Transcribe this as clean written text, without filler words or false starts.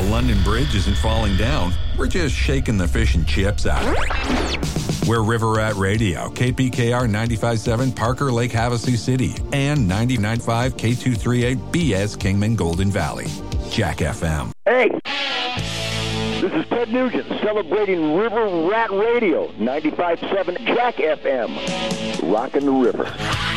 London Bridge isn't falling down. We're just shaking the fish and chips out of it. We're River Rat Radio, KPKR 95.7 Parker Lake Havasu City, and 99.5 K238 BS Kingman Golden Valley. Jack FM. Hey, this is Ted Nugent celebrating River Rat Radio, 95.7 Jack FM. Rockin' the river.